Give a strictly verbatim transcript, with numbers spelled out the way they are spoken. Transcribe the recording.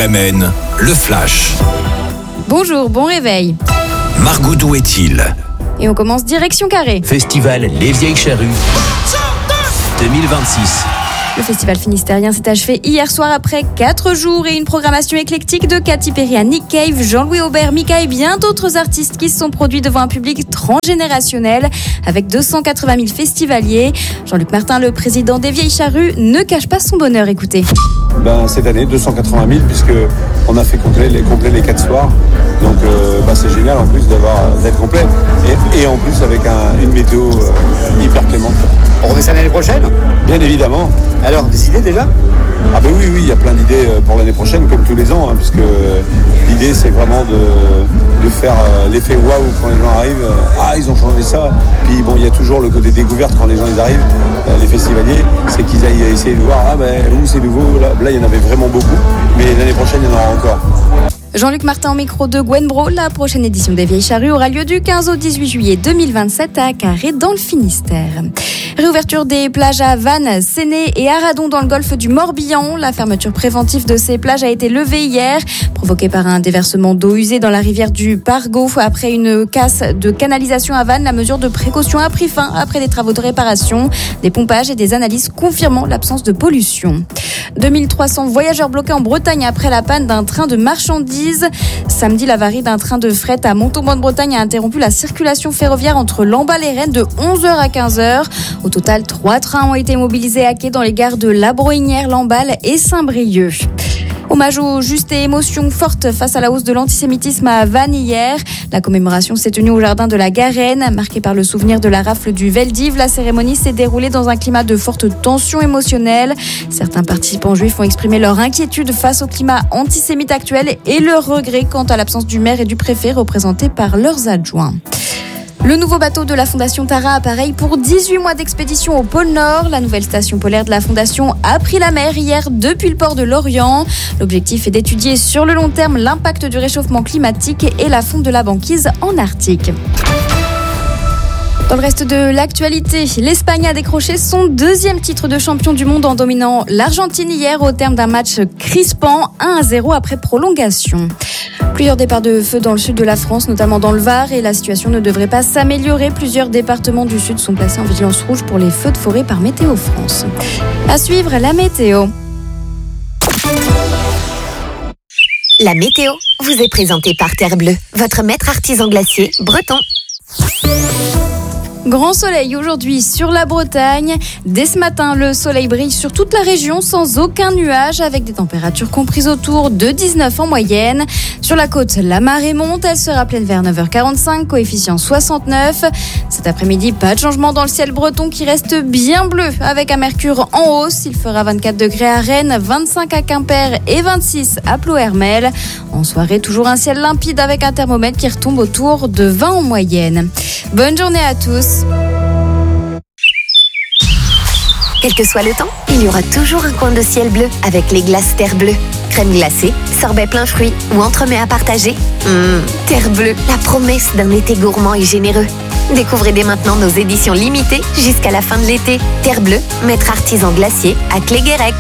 R M N, le Flash. Bonjour, bon réveil. Margot, d'où est-il ? Et on commence direction Carré. Festival Les Vieilles Charrues deux mille vingt-six. Le festival finistérien s'est achevé hier soir après quatre jours et une programmation éclectique de Katy Perry à Nick Cave, Jean-Louis Aubert, Mika et bien d'autres artistes qui se sont produits devant un public transgénérationnel avec deux cent quatre-vingt mille festivaliers. Jean-Luc Martin, le président des Vieilles Charrues, ne cache pas son bonheur. Écoutez. Ben, cette année, deux cent quatre-vingt mille puisque on a fait complet les, complet les quatre soirs. Donc euh, ben, c'est génial en plus d'avoir, d'être complet et, et en plus avec un, une météo euh, hyper clémente. On remet ça l'année prochaine ? Bien évidemment. Alors, des idées déjà ? Ah ben oui, oui, il y a plein d'idées pour l'année prochaine, comme tous les ans, hein, puisque l'idée c'est vraiment de, de faire euh, l'effet waouh quand les gens arrivent. Euh, ah, ils ont changé ça. Puis bon, il y a toujours le côté découverte quand les gens ils arrivent, euh, les festivaliers, c'est qu'ils aillent essayer de voir, ah ben où c'est nouveau, là, là il y en avait vraiment beaucoup, mais l'année prochaine il y en aura encore. Jean-Luc Martin au micro de Gwen Bro. La prochaine édition des Vieilles Charrues aura lieu du quinze au dix-huit juillet deux mille vingt-sept à Carré dans le Finistère. Réouverture des plages à Vannes, Séné et Aradon dans le golfe du Morbihan. La fermeture préventive de ces plages a été levée hier, provoquée par un déversement d'eau usée dans la rivière du Pargo. Après une casse de canalisation à Vannes, la mesure de précaution a pris fin après des travaux de réparation, des pompages et des analyses confirmant l'absence de pollution. deux mille trois cents voyageurs bloqués en Bretagne après la panne d'un train de marchandises. Samedi, l'avarie d'un train de fret à Montauban de Bretagne a interrompu la circulation ferroviaire entre Lamballe et Rennes de onze heures à quinze heures. Au total, trois trains ont été mobilisés à quai dans les gares de La Brohinière, Lamballe et Saint-Brieuc. Hommage aux justes et émotions fortes face à la hausse de l'antisémitisme à Vannes hier. La commémoration s'est tenue au jardin de la Garenne, marquée par le souvenir de la rafle du Veldiv. La cérémonie s'est déroulée dans un climat de forte tension émotionnelle. Certains participants juifs ont exprimé leur inquiétude face au climat antisémite actuel et leur regret quant à l'absence du maire et du préfet représentés par leurs adjoints. Le nouveau bateau de la Fondation Tara appareille pour dix-huit mois d'expédition au pôle Nord. La nouvelle station polaire de la Fondation a pris la mer hier depuis le port de Lorient. L'objectif est d'étudier sur le long terme l'impact du réchauffement climatique et la fonte de la banquise en Arctique. Dans le reste de l'actualité, l'Espagne a décroché son deuxième titre de champion du monde en dominant l'Argentine hier au terme d'un match crispant, un à zéro après prolongation. Plusieurs départs de feu dans le sud de la France, notamment dans le Var, et la situation ne devrait pas s'améliorer. Plusieurs départements du sud sont placés en vigilance rouge pour les feux de forêt par Météo France. À suivre, la météo. La météo vous est présentée par Terre Bleue, votre maître artisan glacier breton. Grand soleil aujourd'hui sur la Bretagne. Dès ce matin, le soleil brille sur toute la région sans aucun nuage avec des températures comprises autour de dix-neuf en moyenne. Sur la côte, la marée monte. Elle sera pleine vers neuf heures quarante-cinq, coefficient soixante-neuf. Cet après-midi, pas de changement dans le ciel breton qui reste bien bleu avec un mercure en hausse. Il fera vingt-quatre degrés à Rennes, vingt-cinq à Quimper et vingt-six à Ploërmel. En soirée, toujours un ciel limpide avec un thermomètre qui retombe autour de vingt en moyenne. Bonne journée à tous. Quel que soit le temps, il y aura toujours un coin de ciel bleu avec les glaces Terre Bleue. Crème glacée, sorbet plein fruits ou entremets à partager. Mmh, Terre Bleue, la promesse d'un été gourmand et généreux. Découvrez dès maintenant nos éditions limitées jusqu'à la fin de l'été. Terre Bleue, maître artisan glacier à Cléguérec.